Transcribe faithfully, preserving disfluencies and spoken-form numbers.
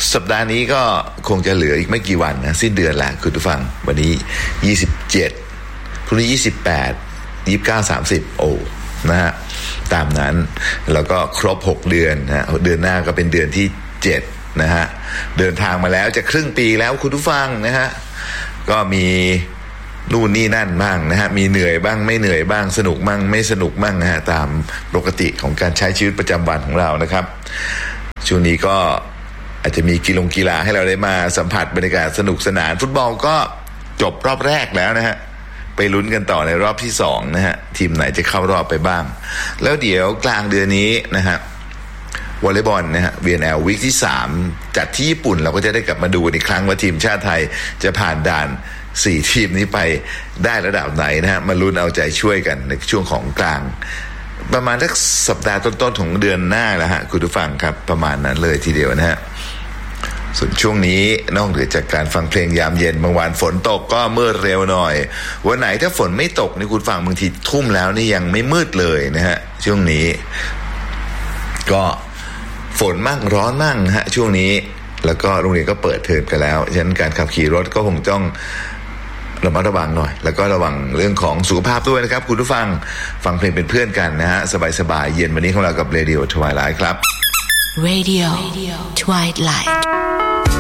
สัปดาห์นี้ก็คงจะเหลืออีกไม่กี่วันนะสิ้นเดือนแล้วคุณผู้ฟังวันนี้ยี่สิบเจ็ดพรุ่งนี้ยี่สิบแปด ยี่สิบเก้า สามสิบโอ้นะฮะตามนั้นแล้วก็ครบหกเดือนนะเดือนหน้าก็เป็นเดือนที่เจ็ดนะฮะเดินทางมาแล้วจะครึ่งปีแล้วคุณผู้ฟังนะฮะก็มีนู่นนี่นั่นบ้างนะฮะมีเหนื่อยบ้างไม่เหนื่อยบ้างสนุกบ้างไม่สนุกบ้างนะฮะตามปกติของการใช้ชีวิตประจำวันของเรานะครับช่วงนี้ก็อาจจะมีกีฬากีฬาให้เราได้มาสัมผัสบรรยากาศสนุกสนานฟุตบอลก็จบรอบแรกแล้วนะฮะไปลุ้นกันต่อในรอบที่สองนะฮะทีมไหนจะเข้ารอบไปบ้างแล้วเดี๋ยวกลางเดือนนี้นะฮะวอลเลย์บอลนะฮะ วี เอ็น แอล วีคที่สามจัดที่ญี่ปุ่นเราก็จะได้กลับมาดูอีกครั้งว่าทีมชาติไทยจะผ่านด่านสี่ทีมนี้ไปได้ระดับไหนนะฮะมาลุ้นเอาใจช่วยกันในช่วงของกลางประมาณสักสัปดาห์ต้นๆของเดือนหน้าแล้วฮะคุณผู้ฟังครับประมาณนั้นเลยทีเดียวนะฮะส่วนช่วงนี้นอกเหนือจากการฟังเพลงยามเย็นบางวันฝนตกก็มืดเร็วหน่อยวันไหนถ้าฝนไม่ตกนี่คุณฟังบางทีทุ่มแล้วนี่ยังไม่มืดเลยนะฮะช่วงนี้ก็ฝนมั่งร้อนมั่งฮะช่วงนี้แล้วก็โรงเรียนก็เปิดเทอมกันแล้วฉะนั้นการขับขี่รถก็คงต้องระมัดระวังหน่อยแล้วก็ระวังเรื่องของสุขภาพด้วยนะครับคุณผู้ฟังฟังเพลงเป็นเพื่อนกันนะฮะสบายๆเย็นวันนี้ของเรากับ Radio Twilight ครับ Radio Twilight